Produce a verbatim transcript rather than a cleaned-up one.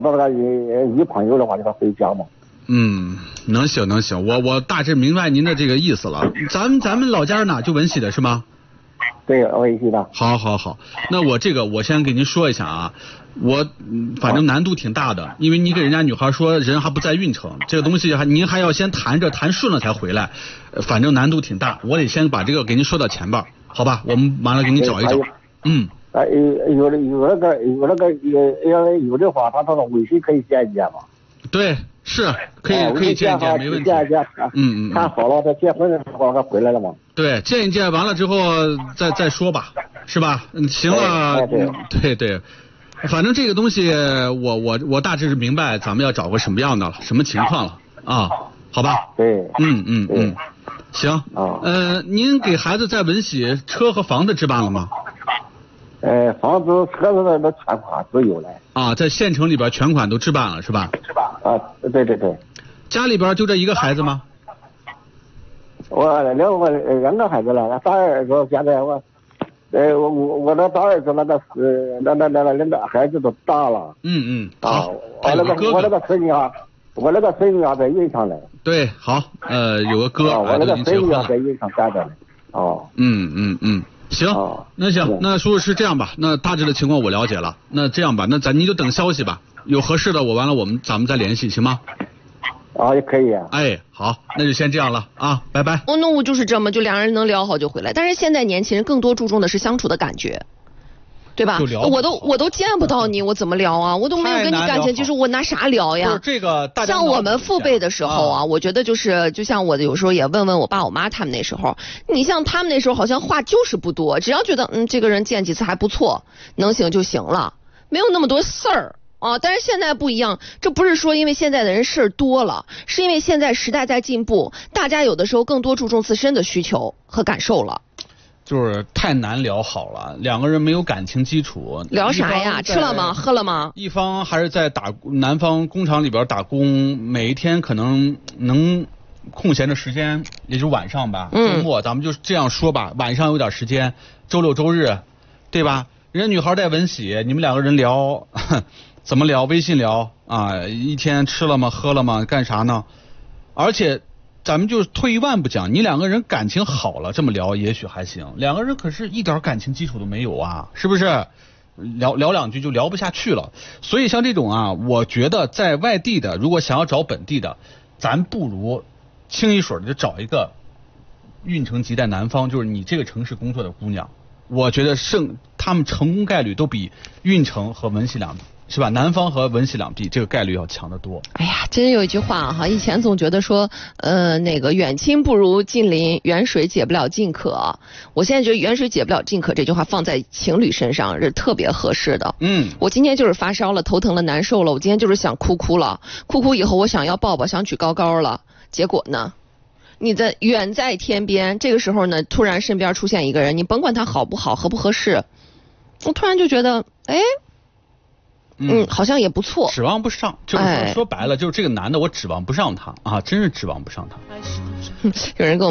那个女朋友的话，就他回家嘛。 嗯，能行能行，我我大致明白您的这个意思了。咱们咱们老家哪就文喜的是吗？ 对，文喜的。 好好好，那我这个我先给您说一下啊，我反正难度挺大的，因为你给人家女孩说人还不在运城，这个东西还您还要先谈着谈顺了才回来，反正难度挺大，我得先把这个给您说到前边，好吧？我们完了给你找一找。嗯。 啊，有有的有那个有那个有要有的话，他说的微信可以见一见嘛。 对，是可以、哎、可以见一见，没问题。 见一见， 嗯嗯。 看好了，他结婚的时候他回来了嘛。 对，见一见完了之后再再说吧，是吧？嗯，行了。 哎、对对对，反正这个东西我我我大致是明白咱们要找个什么样的了，什么情况了啊？好吧？ 对。 嗯嗯嗯。行。 啊。 呃，您给孩子在文喜车和房子置办了吗？ 呃，房子、车子的都全款都有了。 啊，在县城里边全款都置办了是吧？ 是吧？啊，对对对。 家里边就这一个孩子吗？ 我两个两个孩子了，大儿子现在我，呃，我我我的大儿子那个是那那那那两个孩子都大了。 嗯嗯。 啊，我那个我那个孙女啊，我那个孙女啊在云上嘞。 对，好，呃，有个哥， 啊、我那个孙女啊在云上干着呢。哦。 嗯嗯嗯。行， 哦、 那行，那叔叔是这样吧，那大致的情况我了解了，那这样吧，那咱您就等消息吧，有合适的我完了我们咱们再联系，行吗？ 啊，也可以啊。 哎，好，那就先这样了啊，拜拜。 哦，那我就是这么，就两人能聊好就回来，但是现在年轻人更多注重的是相处的感觉。对吧？我都我都见不到你，我怎么聊啊？我都没有跟你感情，就是我拿啥聊呀？ 就是这个大家像我们父辈的时候啊，啊我觉得就是就像我有时候也问问我爸我妈他们那时候，你像他们那时候好像话就是不多，只要觉得嗯这个人见几次还不错，能行就行了，没有那么多事儿啊。但是现在不一样，这不是说因为现在的人事儿多了，是因为现在时代在进步，大家有的时候更多注重自身的需求和感受了。 就是太难聊好了，两个人没有感情基础。 聊啥呀？吃了吗？喝了吗？ 一方还是在打南方工厂里边打工，每一天可能能空闲的时间也就晚上吧， 嗯、 周末咱们就这样说吧，晚上有点时间，周六周日，对吧？人家女孩在文喜，你们两个人聊，怎么聊？微信聊啊，一天吃了吗？喝了吗？干啥呢？而且。咱们就退一万步讲，你两个人感情好了，这么聊也许还行。两个人可是一点感情基础都没有啊，是不是？聊聊两句就聊不下去了。所以像这种啊，我觉得在外地的，如果想要找本地的，咱不如清一水的就找一个运城籍在南方，就是你这个城市工作的姑娘。我觉得胜他们成功概率都比运城和文喜两地。是吧？南方和文喜两地这个概率要强得多。 哎呀，真有一句话哈，以前总觉得说，呃，那个远亲不如近邻，远水解不了近渴。我现在觉得远水解不了近渴这句话放在情侣身上是特别合适的。 嗯， 我今天就是发烧了，头疼了，难受了，我今天就是想哭哭了，哭哭以后我想要抱抱，想举高高了，结果呢？你在远在天边，这个时候呢，突然身边出现一个人，你甭管他好不好，合不合适，我突然就觉得，哎。嗯，好像也不错， 指望不上，就是说、哎、说白了，就是这个男的，我指望不上他啊，真是指望不上他。 有人跟我